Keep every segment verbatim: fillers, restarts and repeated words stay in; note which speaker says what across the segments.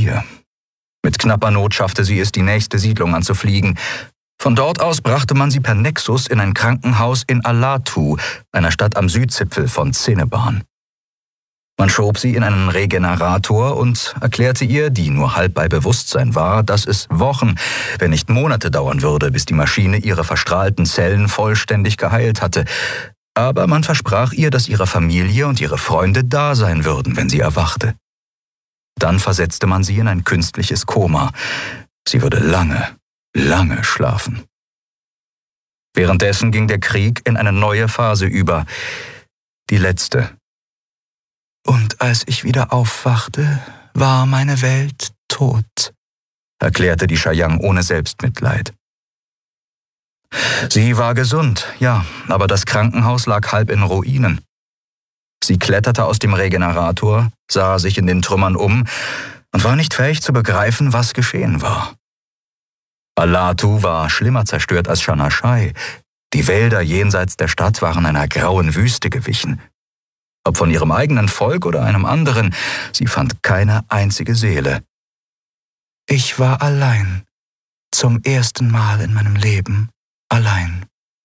Speaker 1: hier. Mit knapper Not schaffte sie es, die nächste Siedlung anzufliegen. Von dort aus brachte man sie per Nexus in ein Krankenhaus in Alatu, einer Stadt am Südzipfel von Ceneban. Man schob sie in einen Regenerator und erklärte ihr, die nur halb bei Bewusstsein war, dass es Wochen, wenn nicht Monate dauern würde, bis die Maschine ihre verstrahlten Zellen vollständig geheilt hatte. Aber man versprach ihr, dass ihre Familie und ihre Freunde da sein würden, wenn sie erwachte. Dann versetzte man sie in ein künstliches Koma. Sie würde lange, lange schlafen. Währenddessen ging der Krieg in eine neue Phase über, die letzte. Und als ich wieder aufwachte, war meine Welt tot, erklärte die Shayang ohne Selbstmitleid. Sie war gesund, ja, aber das Krankenhaus lag halb in Ruinen. Sie kletterte aus dem Regenerator, sah sich in den Trümmern um und war nicht fähig zu begreifen, was geschehen war. Alatu war schlimmer zerstört als Shanashai. Die Wälder jenseits der Stadt waren einer grauen Wüste gewichen. Ob von ihrem eigenen Volk oder einem anderen, sie fand keine einzige Seele. Ich war allein, zum ersten Mal in meinem Leben allein.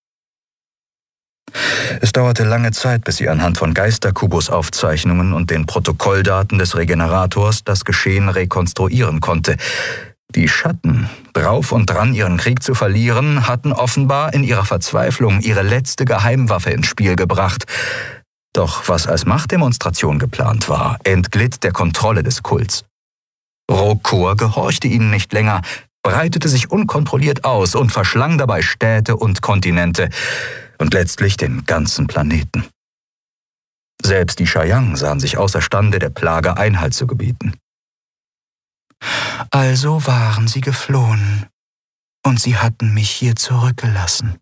Speaker 1: Es dauerte lange Zeit, bis sie anhand von Geisterkubus-Aufzeichnungen und den Protokolldaten des Regenerators das Geschehen rekonstruieren konnte. Die Schatten, drauf und dran, ihren Krieg zu verlieren, hatten offenbar in ihrer Verzweiflung ihre letzte Geheimwaffe ins Spiel gebracht. Doch was als Machtdemonstration geplant war, entglitt der Kontrolle des Kults. Rokor gehorchte ihnen nicht länger, breitete sich unkontrolliert aus und verschlang dabei Städte und Kontinente und letztlich den ganzen Planeten. Selbst die Shayang sahen sich außerstande, der Plage Einhalt zu gebieten. Also waren sie geflohen und sie hatten mich hier zurückgelassen.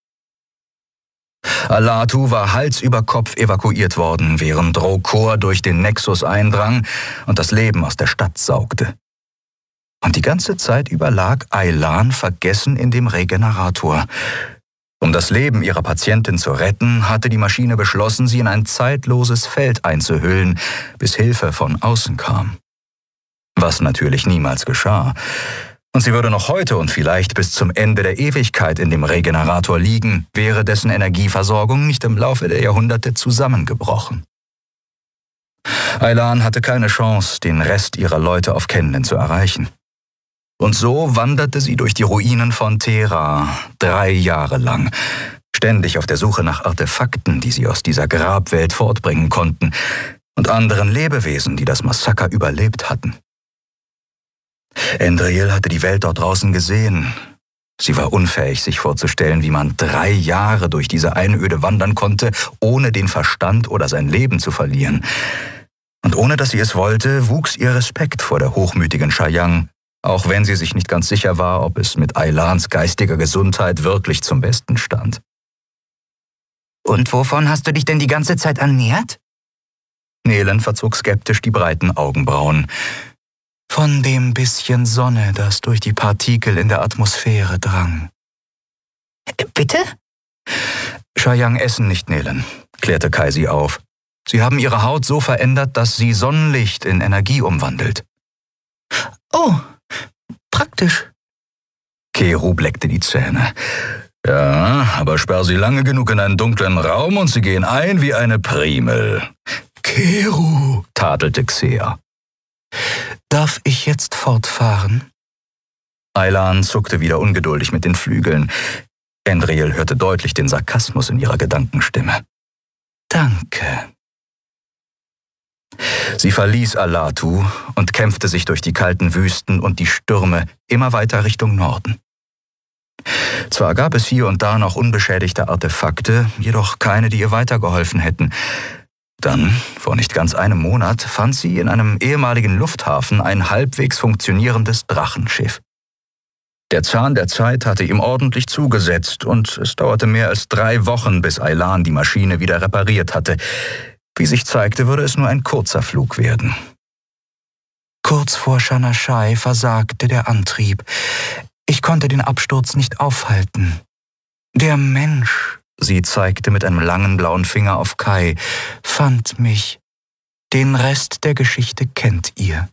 Speaker 1: Alatu war Hals über Kopf evakuiert worden, während Rokor durch den Nexus eindrang und das Leben aus der Stadt saugte. Und die ganze Zeit über lag Aylan vergessen in dem Regenerator. Um das Leben ihrer Patientin zu retten, hatte die Maschine beschlossen, sie in ein zeitloses Feld einzuhüllen, bis Hilfe von außen kam. Was natürlich niemals geschah. Und sie würde noch heute und vielleicht bis zum Ende der Ewigkeit in dem Regenerator liegen, wäre dessen Energieversorgung nicht im Laufe der Jahrhunderte zusammengebrochen. Aylan hatte keine Chance, den Rest ihrer Leute auf Kenlen zu erreichen. Und so wanderte sie durch die Ruinen von Thera, drei Jahre lang, ständig auf der Suche nach Artefakten, die sie aus dieser Grabwelt fortbringen konnten, und anderen Lebewesen, die das Massaker überlebt hatten. Endriel hatte die Welt dort draußen gesehen. Sie war unfähig, sich vorzustellen, wie man drei Jahre durch diese Einöde wandern konnte, ohne den Verstand oder sein Leben zu verlieren. Und ohne dass sie es wollte, wuchs ihr Respekt vor der hochmütigen Shayang, auch wenn sie sich nicht ganz sicher war, ob es mit Aylans geistiger Gesundheit wirklich zum Besten stand.
Speaker 2: Und wovon hast du dich denn die ganze Zeit ernährt?
Speaker 1: Nelen verzog skeptisch die breiten Augenbrauen. Von dem bisschen Sonne, das durch die Partikel in der Atmosphäre drang.
Speaker 2: Bitte?
Speaker 1: Shayang essen nicht, Nelen, klärte Kai sie auf. Sie haben ihre Haut so verändert, dass sie Sonnenlicht in Energie umwandelt.
Speaker 2: Oh, praktisch.
Speaker 1: Keru bleckte die Zähne. Ja, aber sperr sie lange genug in einen dunklen Raum und sie gehen ein wie eine Primel.
Speaker 2: Keru,
Speaker 1: tadelte Xea.
Speaker 2: Darf ich jetzt fortfahren?
Speaker 1: Aylan zuckte wieder ungeduldig mit den Flügeln. Endriel hörte deutlich den Sarkasmus in ihrer Gedankenstimme.
Speaker 2: Danke.
Speaker 1: Sie verließ Alatu und kämpfte sich durch die kalten Wüsten und die Stürme immer weiter Richtung Norden. Zwar gab es hier und da noch unbeschädigte Artefakte, jedoch keine, die ihr weitergeholfen hätten. Dann, vor nicht ganz einem Monat, fand sie in einem ehemaligen Lufthafen ein halbwegs funktionierendes Drachenschiff. Der Zahn der Zeit hatte ihm ordentlich zugesetzt und es dauerte mehr als drei Wochen, bis Aylan die Maschine wieder repariert hatte. Wie sich zeigte, würde es nur ein kurzer Flug werden.
Speaker 2: Kurz vor Shanashai versagte der Antrieb. Ich konnte den Absturz nicht aufhalten. Der Mensch, sie zeigte mit einem langen blauen Finger auf Kai, fand mich. Den Rest der Geschichte kennt ihr.